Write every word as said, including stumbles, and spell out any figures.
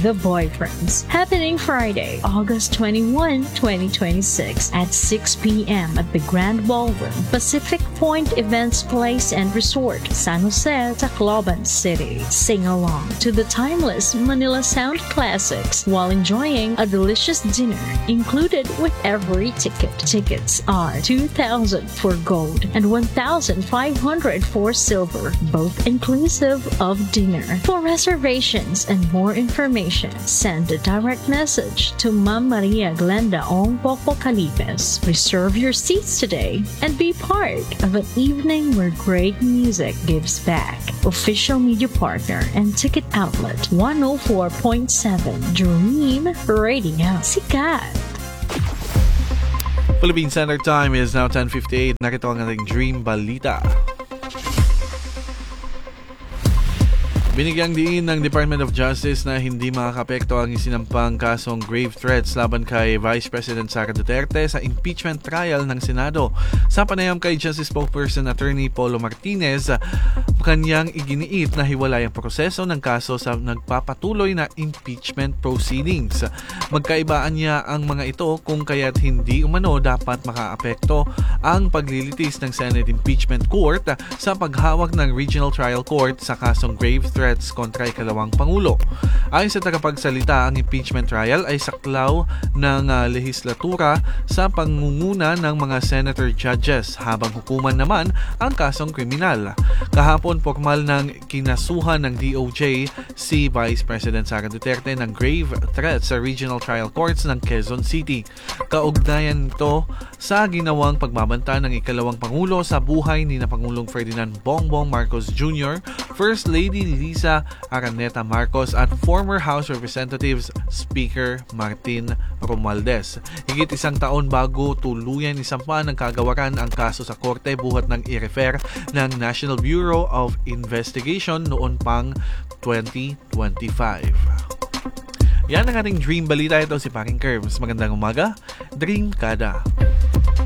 The Boyfriends, happening Friday, August twenty-first, twenty twenty-six at six p.m. at the Grand Ballroom, Pacific Point Events Place and Resort, San Jose, Tacloban City. Sing along to the timeless Manila Sound classics while enjoying a delicious dinner included with every ticket. Tickets are two thousand for gold and one thousand five hundred for silver, both inclusive of dinner. For reservations and more information, send a direct message to Ma'am Maria Glenda Ong Popo Calipes. Reserve your seats today and be part of an evening where great music gives back. Official media partner and ticket outlet one oh four point seven Dream Radio. Sikat! Philippine Standard Time is now ten fifty-eight. Narito ang ating Dream Balita. Binigyang diin ng Department of Justice na hindi makakapekto ang isinampang kasong grave threats laban kay Vice President Sara Duterte sa impeachment trial ng Senado. Sa panayam kay Justice Spokesperson Attorney Polo Martinez, kanyang iginiit na hiwalay ang proseso ng kaso sa nagpapatuloy na impeachment proceedings. Magkaibaan niya ang mga ito kung kaya't hindi umano dapat makaapekto ang paglilitis ng Senate Impeachment Court sa paghawak ng Regional Trial Court sa kasong grave threats kontra ikalawang Pangulo. Ayon sa tagapagsalita, ang impeachment trial ay saklaw ng uh, lehislatura sa pangunguna ng mga senator judges, habang hukuman naman ang kasong kriminal. Kahapon, formal ng kinasuhan ng D O J si Vice President Sara Duterte ng grave threats sa Regional Trial Courts ng Quezon City. Kaugnayan ito sa ginawang pagbabanta ng ikalawang Pangulo sa buhay ni na Pangulong Ferdinand Bongbong Marcos Junior, First Lady Liza Araneta Marcos at former House Representatives Speaker Martin Romualdez. Higit isang taon bago tuluyan isampa ng kagawaran ang kaso sa korte, buhat ng i-refer ng National Bureau of Investigation noon pang twenty twenty-five. Yan ang ating Dream Balita. Ito si Paring Curves. Magandang umaga, Dream Kada.